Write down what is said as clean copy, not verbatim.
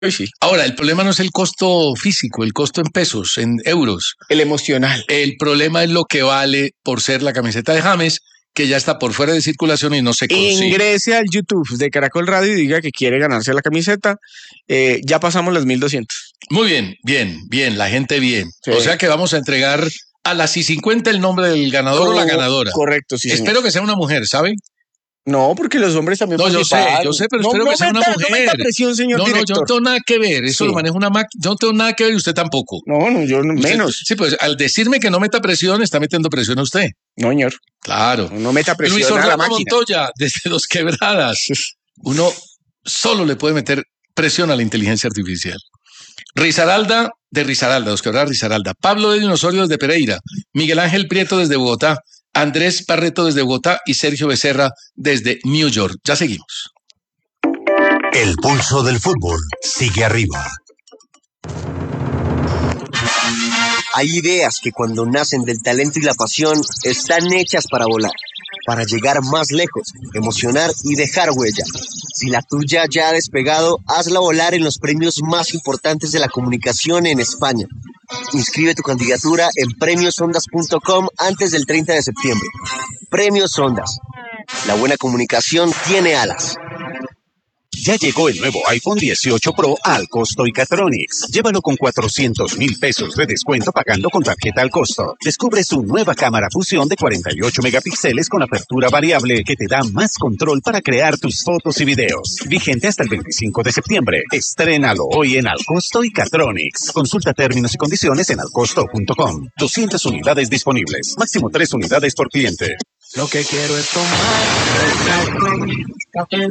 Sí. Ahora, el problema no es el costo físico, el costo en pesos, en euros. El emocional. El problema es lo que vale por ser la camiseta de James, que ya está por fuera de circulación y no se consigue. Ingrese al YouTube de Caracol Radio y diga que quiere ganarse la camiseta. Ya pasamos las 1,200. Muy bien, bien, la gente bien. Sí. O sea que vamos a entregar a las y 50 el nombre del ganador o la ganadora. Correcto, sí, señor. Espero que sea una mujer, ¿saben? No, porque los hombres también participaron. Yo sé, pero espero que sea una mujer. No meta presión, señor director. Yo no tengo nada que ver, eso lo maneja una máquina. Yo no tengo nada que ver y usted tampoco. No, yo no, menos. Sí, pues al decirme que no meta presión, está metiendo presión a usted. No, señor. Claro. No meta presión Luis a la Orlando máquina. Montoya, desde Los Quebradas. Uno solo le puede meter presión a la inteligencia artificial. Risaralda, Los Quebradas, Risaralda. Pablo de Osorio desde Pereira. Miguel Ángel Prieto desde Bogotá. Andrés Barreto desde Bogotá y Sergio Becerra desde New York. Ya seguimos. El pulso del fútbol sigue arriba. Hay ideas que cuando nacen del talento y la pasión están hechas para volar, para llegar más lejos, emocionar y dejar huella. Si la tuya ya ha despegado, hazla volar en los premios más importantes de la comunicación en España. Inscribe tu candidatura en premiosondas.com antes del 30 de septiembre. Premios Ondas. La buena comunicación tiene alas. Ya llegó el nuevo iPhone 18 Pro al costo y Catronics. Llévalo con 400,000 pesos de descuento pagando con tarjeta al costo. Descubre su nueva cámara fusión de 48 megapíxeles con apertura variable que te da más control para crear tus fotos y videos. Vigente hasta el 25 de septiembre. Estrénalo hoy en Al Costo y Catronics. Consulta términos y condiciones en alcosto.com. 200 unidades disponibles. Máximo 3 unidades por cliente. Lo que quiero es tomar café